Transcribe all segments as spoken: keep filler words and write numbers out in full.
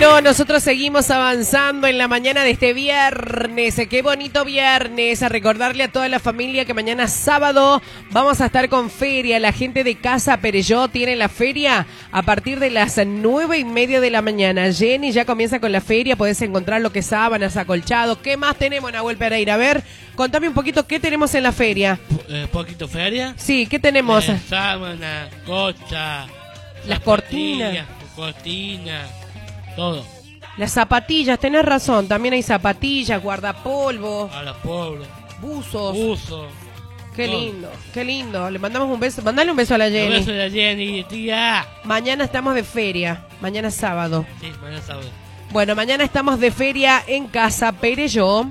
Bueno, nosotros seguimos avanzando en la mañana de este viernes. Qué bonito viernes. A recordarle a toda la familia que mañana sábado vamos a estar con feria. La gente de Casa Perelló tiene la feria a partir de las nueve y media de la mañana. Jenny ya comienza con la feria. Podés encontrar lo que es sábanas, acolchados. ¿Qué más tenemos, Nahuel Pereira? A ver, contame un poquito qué tenemos en la feria. Eh, ¿Poquito feria? Sí, ¿qué tenemos? Eh, sábana, cocha, Las cortinas. cortinas, todo. Las zapatillas, tenés razón. También hay zapatillas, guardapolvo, A los pueblos. buzos. Uso. Qué todo. lindo, qué lindo. Le mandamos un beso. Mandale un beso a la Un Jenny. beso de Jenny, tía. Mañana estamos de feria. Mañana es sábado. Sí, mañana sábado. Bueno, mañana estamos de feria en Casa Perelló.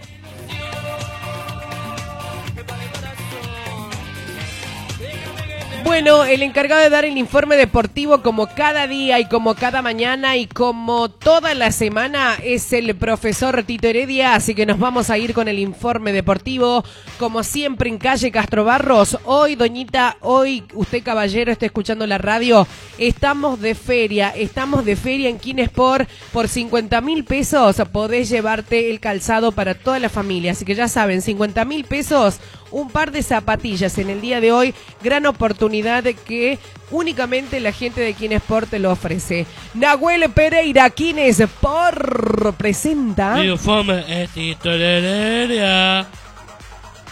Bueno, el encargado de dar el informe deportivo como cada día y como cada mañana y como toda la semana es el profesor Tito Heredia, así que nos vamos a ir con el informe deportivo, como siempre en calle Castro Barros. Hoy, doñita, hoy usted caballero está escuchando la radio, estamos de feria, estamos de feria en Kinesport, por cincuenta mil pesos podés llevarte el calzado para toda la familia, así que ya saben, cincuenta mil pesos, un par de zapatillas en el día de hoy, gran oportunidad que únicamente la gente de Kinesport te lo ofrece. Nahuel Pereira, Kinesport presenta... Informe es Tito Heredia.